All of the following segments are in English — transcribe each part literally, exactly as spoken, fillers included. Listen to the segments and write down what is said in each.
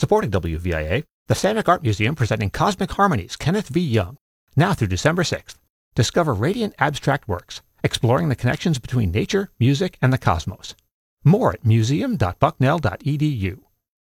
Supporting W V I A, the Samick Art Museum presenting Cosmic Harmonies, Kenneth V. Young, now through December sixth. Discover radiant abstract works, exploring the connections between nature, music, and the cosmos. More at museum dot bucknell dot e d u.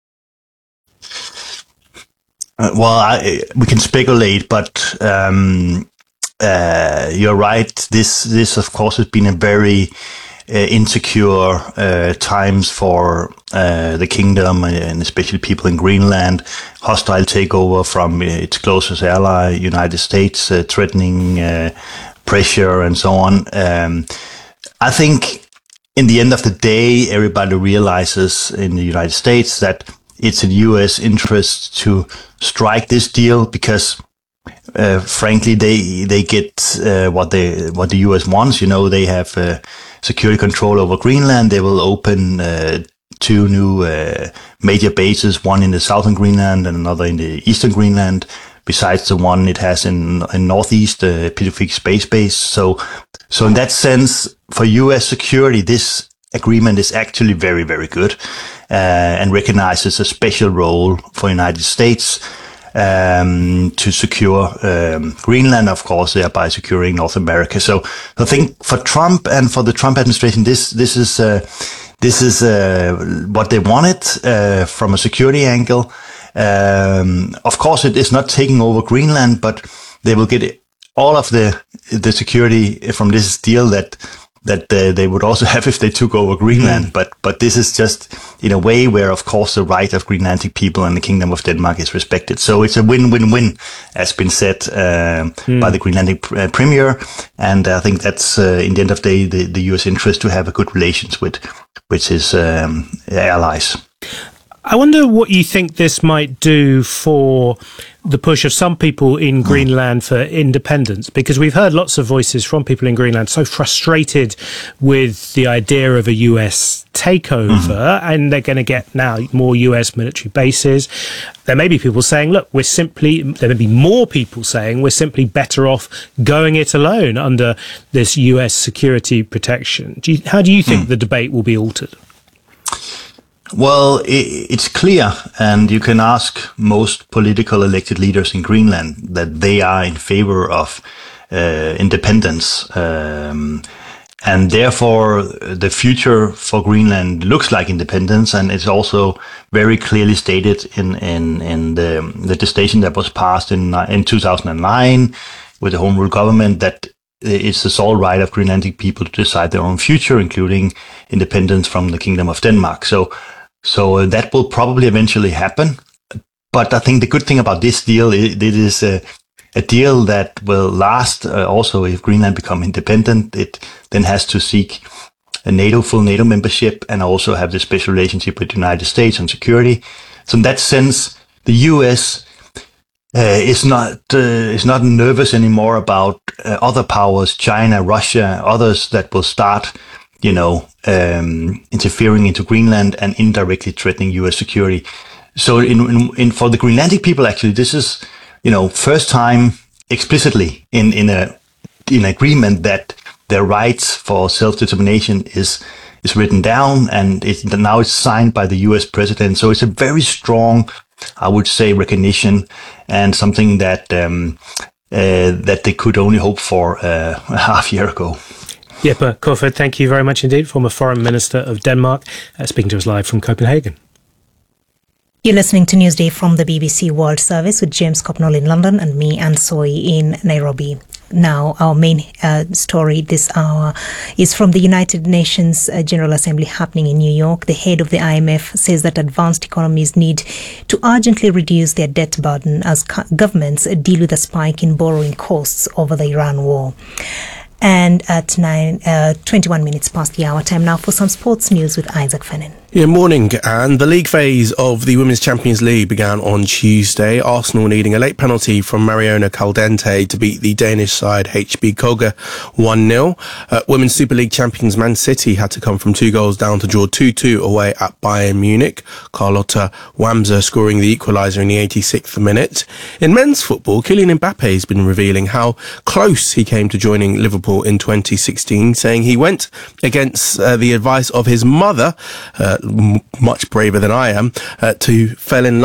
Uh, well, I, we can speculate, but um, uh, you're right. This, this, of course, has been a very uh, insecure uh, times for uh, the kingdom, and especially people in Greenland. Hostile takeover from its closest ally, United States, uh, threatening uh, pressure and so on. Um, I think in the end of the day, everybody realizes in the United States that it's in U S interest to strike this deal because, uh, frankly, they they get uh, what they what the U S wants. You know, they have uh, security control over Greenland. They will open uh, two new uh, major bases, one in the southern Greenland and another in the eastern Greenland, besides the one it has in in northeast, the uh, Pittufik Space Base. So, so in that sense, for U S security, this agreement is actually very, very good, uh, and recognizes a special role for United States um, to secure um, Greenland, of course, thereby securing North America. So I think for Trump and for the Trump administration, this this is uh, this is uh, what they wanted uh, from a security angle. Um, of course, it is not taking over Greenland, but they will get all of the the security from this deal that. that uh, they would also have if they took over Greenland. Mm. But but this is just in a way where, of course, the right of Greenlandic people and the Kingdom of Denmark is respected. So it's a win-win-win, as been said uh, mm. by the Greenlandic uh, Premier. And I think that's, uh, in the end of the day, the, the U S interest to have a good relations with, with his um, allies. I wonder what you think this might do for the push of some people in Greenland for independence, because we've heard lots of voices from people in Greenland so frustrated with the idea of a U S takeover, mm-hmm. and they're going to get now more U S military bases. There may be people saying, look, we're simply, there may be more people saying we're simply better off going it alone under this U S security protection. Do you, how do you think mm. the debate will be altered? Well, it's clear, and you can ask most political elected leaders in Greenland that they are in favor of uh, independence. Um, and therefore, the future for Greenland looks like independence, and it's also very clearly stated in, in, in the legislation that was passed in, in two thousand nine with the Home Rule government that it's the sole right of Greenlandic people to decide their own future, including independence from the Kingdom of Denmark. So So that will probably eventually happen. But I think the good thing about this deal, it, it is a, a deal that will last. Uh, also, if Greenland become independent, it then has to seek a NATO, full NATO membership, and also have this special relationship with the United States on security. So in that sense, the U S uh, is not uh, is not nervous anymore about uh, other powers, China, Russia, others that will start, you know, um, interfering into Greenland and indirectly threatening U S security. So in, in, in, for the Greenlandic people, actually, this is, you know, first time explicitly in, in a, in agreement that their rights for self-determination is, is written down, and it's, now it's signed by the U S president. So it's a very strong, I would say, recognition, and something that, um, uh, that they could only hope for uh, a half year ago. Jeppe Kofod, thank you very much indeed, former Foreign Minister of Denmark, uh, speaking to us live from Copenhagen. You're listening to Newsday from the B B C World Service with James Copnall in London and me, Anne Soy, in Nairobi. Now, our main uh, story this hour is from the United Nations uh, General Assembly happening in New York. The head of the I M F says that advanced economies need to urgently reduce their debt burden as governments deal with a spike in borrowing costs over the Iran war. And at nine, uh, twenty-one minutes past the hour, time now for some sports news with Isaac Fennin. Yeah, morning. And the league phase of the Women's Champions League began on Tuesday. Arsenal needing a late penalty from Mariona Caldente to beat the Danish side H B Køge one nil. Uh, Women's Super League champions Man City had to come from two goals down to draw two two away at Bayern Munich. Carlotta Wamser scoring the equaliser in the eighty-sixth minute. In men's football, Kylian Mbappe has been revealing how close he came to joining Liverpool in twenty sixteen, saying he went against uh, the advice of his mother, uh, m- much braver than I am, uh, to fell in love